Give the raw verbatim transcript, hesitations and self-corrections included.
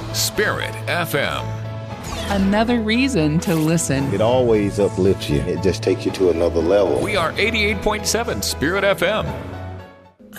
Spirit F M. Another reason to listen. It always uplifts you. It just takes you to another level. We are eighty-eight point seven Spirit F M.